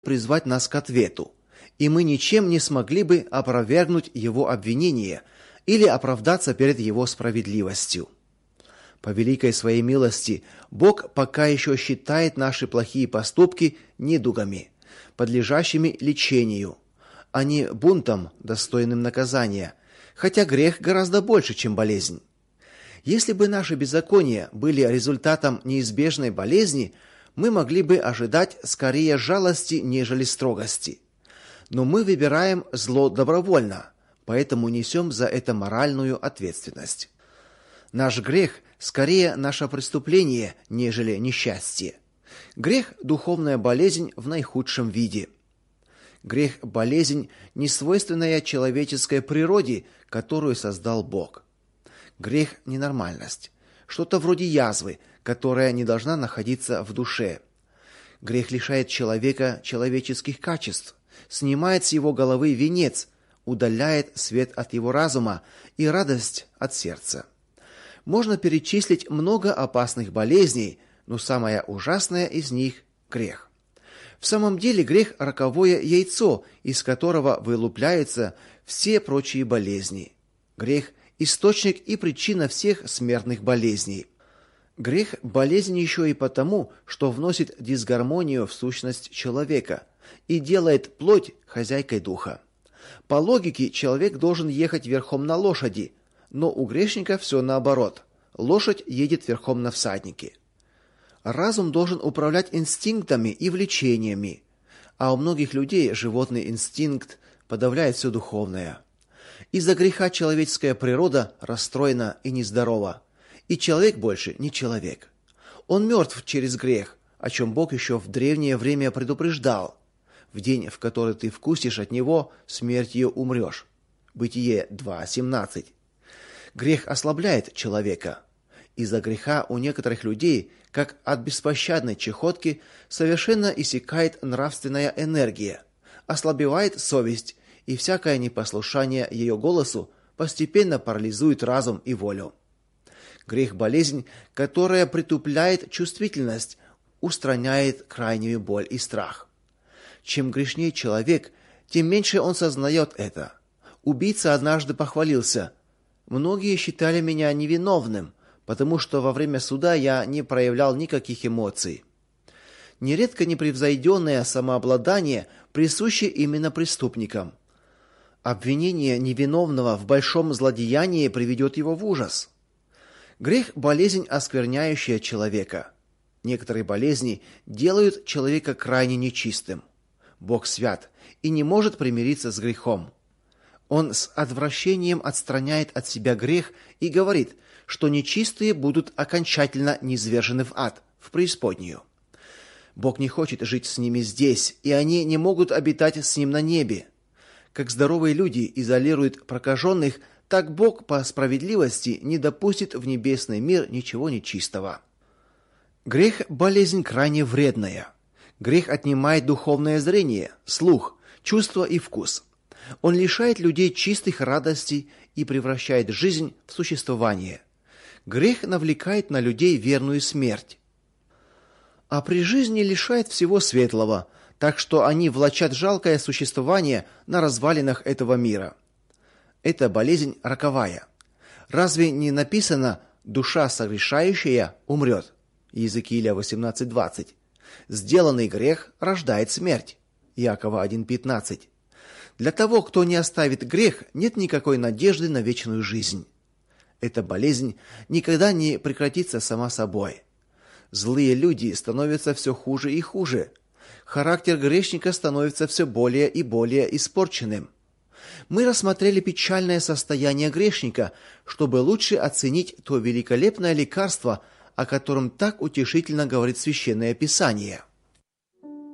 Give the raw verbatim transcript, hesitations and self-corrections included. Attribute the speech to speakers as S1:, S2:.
S1: призвать нас к ответу, и мы ничем не смогли бы опровергнуть его обвинение или оправдаться перед его справедливостью. По великой своей милости Бог пока еще считает наши плохие поступки недугами, подлежащими лечению, а не бунтом, достойным наказания, хотя грех гораздо больше, чем болезнь. Если бы наши беззакония были результатом неизбежной болезни, мы могли бы ожидать скорее жалости, нежели строгости. Но мы выбираем зло добровольно, поэтому несем за это моральную ответственность. Наш грех скорее наше преступление, нежели несчастье. Грех – духовная болезнь в наихудшем виде. Грех – болезнь, несвойственная человеческой природе, которую создал Бог. Грех – ненормальность, что-то вроде язвы, которая не должна находиться в душе. Грех лишает человека человеческих качеств, снимает с его головы венец, удаляет свет от его разума и радость от сердца. Можно перечислить много опасных болезней, но самая ужасная из них – грех. В самом деле грех – роковое яйцо, из которого вылупляются все прочие болезни. Грех – источник и причина всех смертных болезней. Грех – болезнь еще и потому, что вносит дисгармонию в сущность человека и делает плоть хозяйкой духа. По логике человек должен ехать верхом на лошади, но у грешника все наоборот. Лошадь едет верхом на всаднике. Разум должен управлять инстинктами и влечениями, а у многих людей животный инстинкт подавляет все духовное. Из-за греха человеческая природа расстроена и нездорова, и человек больше не человек. Он мертв через грех, о чем Бог еще в древнее время предупреждал. В день, в который ты вкусишь от него, смертью умрешь. Бытие два семнадцать. Грех ослабляет человека. Из-за греха у некоторых людей, как от беспощадной чехотки, совершенно иссякает нравственная энергия, ослабевает совесть, и всякое непослушание ее голосу постепенно парализует разум и волю. Грех – болезнь, которая притупляет чувствительность, устраняет крайнюю боль и страх. Чем грешнее человек, тем меньше он сознает это. Убийца однажды похвалился: «Многие считали меня невиновным, потому что во время суда я не проявлял никаких эмоций». Нередко непревзойденное самообладание присуще именно преступникам. Обвинение невиновного в большом злодеянии приведет его в ужас. Грех – болезнь, оскверняющая человека. Некоторые болезни делают человека крайне нечистым. Бог свят и не может примириться с грехом. Он с отвращением отстраняет от себя грех и говорит, что нечистые будут окончательно низвержены в ад, в преисподнюю. Бог не хочет жить с ними здесь, и они не могут обитать с ним на небе. Как здоровые люди изолируют прокаженных, так Бог по справедливости не допустит в небесный мир ничего нечистого. Грех – болезнь крайне вредная. Грех отнимает духовное зрение, слух, чувство и вкус. Он лишает людей чистых радостей и превращает жизнь в существование. Грех навлекает на людей верную смерть. А при жизни лишает всего светлого, так что они влачат жалкое существование на развалинах этого мира. Это болезнь роковая. Разве не написано «душа согрешающая умрет»? Иезекииля восемнадцать двадцать. Сделанный грех рождает смерть. Иакова один пятнадцать. Для того, кто не оставит грех, нет никакой надежды на вечную жизнь. Эта болезнь никогда не прекратится сама собой. Злые люди становятся все хуже и хуже. Характер грешника становится все более и более испорченным. Мы рассмотрели печальное состояние грешника, чтобы лучше оценить то великолепное лекарство, о котором так утешительно говорит Священное Писание.